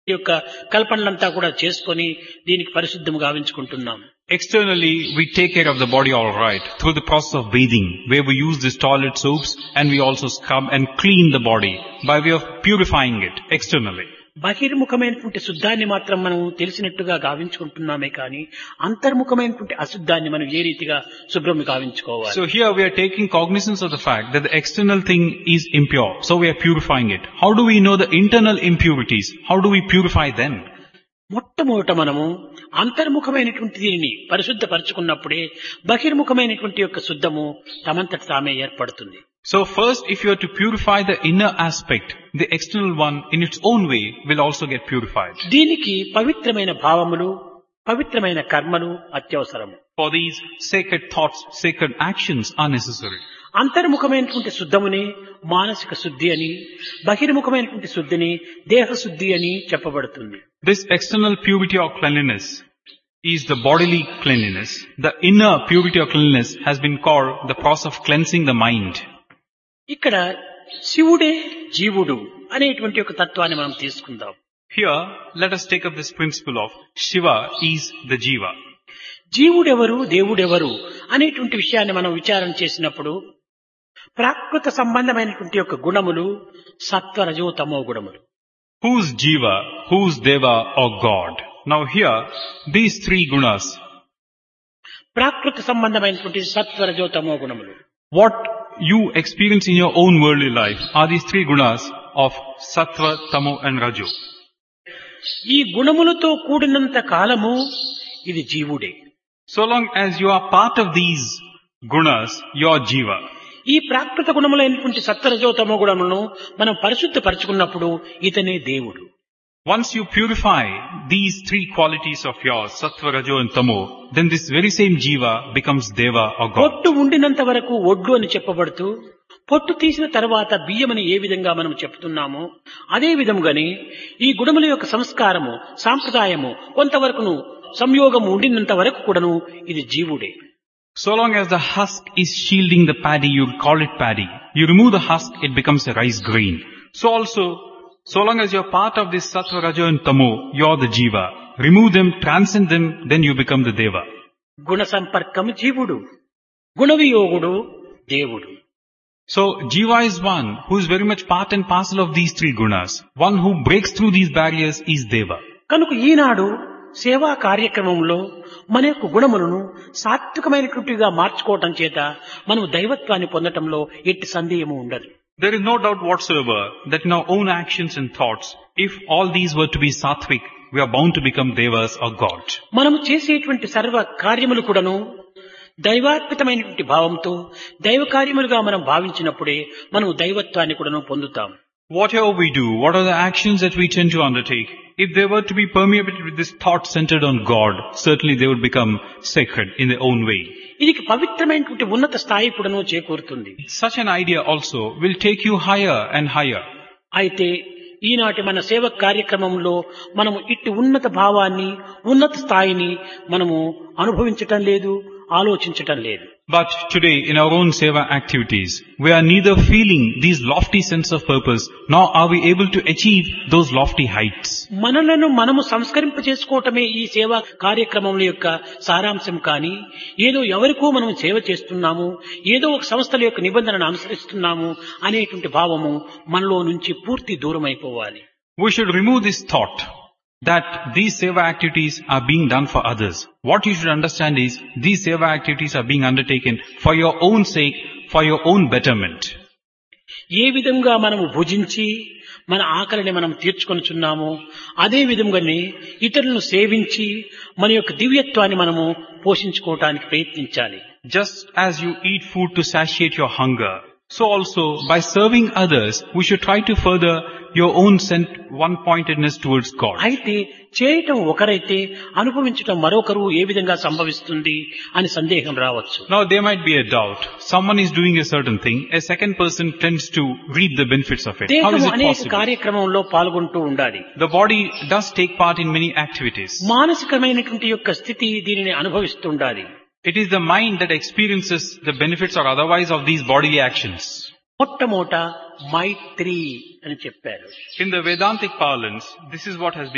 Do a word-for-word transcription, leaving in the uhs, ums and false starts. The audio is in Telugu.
యొక్క కల్పనలంతా కూడా చేసుకొని దీనికి పరిశుద్ధము గావించుకుంటున్నాం. Externally, we take care of the body all right through the process of bathing, where we use these toilet soaps and we also scrub and clean the body by way of purifying it externally. బహిర్ముఖమైనటువంటి శుద్ధాన్ని మాత్రం మనం తెలిసినట్టుగా గావించుకుంటున్నామే కానీ అంతర్ముఖమైనటువంటి అశుద్ధాన్ని మనం ఏ రీతిగా శుభ్రం గావించుకోవాలి. So here we are taking cognizance of the fact that the external thing is impure, so we are purifying it. How do we know the internal impurities? How do we purify them? మొట్టమొదట మనము అంతర్ముఖమైనటువంటి దీనిని పరిశుద్ధపరచుకున్నప్పుడే బహిర్ముఖమైనటువంటి యొక్క శుద్ధము తమంతట తామే ఏర్పడుతుంది. So first, if you are to purify the inner aspect, the external one in its own way will also get purified. దీనికి పవిత్రమైన భావములు, పవిత్రమైన కర్మలు అత్యవసరము. For these sacred thoughts, sacred actions are necessary. అంతర్ముఖమైనటువంటి శుద్ధముని మానసిక శుద్ధి అని, బహిర్ముఖమైనటువంటి శుద్ధిని దేహ శుద్ధి అని చెప్పబడుతుంది. This external purity or cleanliness is the bodily cleanliness. The inner purity or cleanliness has been called the process of cleansing the mind. ఇక్కడ శివుడే జీవుడు అనేటువంటి ఒక తత్వాన్ని మనం తీసుకుందాం. Here, let us take up this principle of Shiva is the Jiva. జీవుడెవరు, దేవుడెవరు అనేటువంటి విషయాన్ని మనం విచారణ చేసినప్పుడు ప్రాకృత సంబంధమైనటువంటి యొక్క గుణములు సత్వ రజో తమో గుణములు. Who's Jiva, who's Deva or God? Now here, these three gunas. ప్రాకృత సంబంధమైనటువంటి సత్వ రజో తమో గుణములు. What you experience in your own worldly life are these three gunas of Sattva, Tamo and Rajo. ఈ గుణములతో కూడినంత కాలము ఇది జీవుడే. So long as you are part of these gunas, you are Jiva. ఈ ప్రాకృత గుణములైనటువంటి సత్వరజో తమో గుణములను మనం పరిశుద్ధపరచుకున్నప్పుడు ఇతనే దేవుడు. Once you purify these three qualities of yours, Sattva, Rajo and Tamo, then this very same Jiva becomes Deva or God. పొట్టు ఉండినంత వరకు ఒడ్లు అని చెప్పబడుతూ పొట్టు తీసిన తర్వాత బియ్యమని ఏ విధంగా మనం చెప్తున్నామో అదే విధంగానే ఈ గుణముల యొక్క సంస్కారము, సాంప్రదాయము కొంతవరకును సంయోగము ఉండినంత వరకు కూడాను ఇది జీవుడే. So long as the husk is shielding the paddy, you call it paddy. You remove the husk, it becomes a rice grain. So also, so long as you're part of this Sattva, Rajo and Tamo, you're the Jiva. Remove them, transcend them, then you become the Deva. గుణ సంపర్కము జీవుడు, గుణవియోగుడు దేవుడు. So Jiva is one who is very much part and parcel of these three gunas. One who breaks through these barriers is Deva. కనుక ఈనాడు సేవా కార్యక్రమంలో మన యొక్క గుణములను సాత్వికమైనటువంటిగా మార్చుకోవటం చేత మనం దైవత్వాన్ని పొందటంలో ఎట్టి సందేహము ఉండదు. There is no doubt whatsoever that in our own actions and thoughts, if all these were to be sattvic, we are bound to become devas or God. మనము చేసేటువంటి సర్వ కార్యములు కూడాను దైవాత్మితమైనటువంటి భావంతో దైవ కార్యములుగా మనం భావించినప్పుడే మనం దైవత్వాన్ని కూడాను పొందుతాం. Whatever we do, what are the actions that we tend to undertake, if they were to be permeated with this thought centered on God, certainly they would become sacred in their own way. ఇది పవిత్రమైనటువంటి ఉన్నత స్థాయి కూడాను చేకూరుతుంది. Such an idea also will take you higher and higher. అయితే ఈనాటి మన సేవ కార్యక్రమంలో మనము ఇట్టి ఉన్నత భావాన్ని, ఉన్నత స్థాయిని మనము అనుభవించటం లేదు, ఆలోచించటం లేదు. But today in our own seva activities, we are neither feeling these lofty sense of purpose, nor are we able to achieve those lofty heights. మనలను మనము సంస్కరింప చేసుకోవటమే ఈ సేవా కార్యక్రమముల యొక్క సారాంశం కానీ, ఏదో ఎవరికో మనం సేవ చేస్తున్నాము, ఏదో ఒక సంస్థల యొక్క నిబంధనను అనుసరిస్తున్నాము అనేటువంటి భావము మనలో నుంచి పూర్తి దూరం అయిపోవాలి. We should remove this thought that these seva activities are being done for others. What you should understand is, these seva activities are being undertaken for your own sake, for your own betterment. ఏ విధంగా మనము భుజించి మన ఆకలిని మనం తీర్చుకొనుచున్నామో అదే విధంగానే ఇతరులను సేవించి మన యొక్క దివ్యత్వాన్ని మనము పోషించుకోవడానికి ప్రయత్నించాలి. Just as you eat food to satiate your hunger, so also by serving others, we should try to further your own sent one-pointedness towards God. అయితే చేయటం ఒకరైతే అనుభవించటం మరొకరు ఏ విధంగా సంభవిస్తుంది అని సందేహం రావచ్చు. Now there might be a doubt. Someone is doing a certain thing, a second person tends to reap the benefits of it. How is it అనేక possible? కార్యక్రమంలో పాల్గొంటూ ఉండాలి. The body does take part in many activities. మానసికమైనటువంటి యొక్క స్థితి దీనిని అనుభవిస్తూ ఉండాలి. It is the mind that experiences the benefits or otherwise of these bodily actions. మొట్టమొదట మైత్రి అని చెప్పారు. In the Vedantic parlance, this is what has been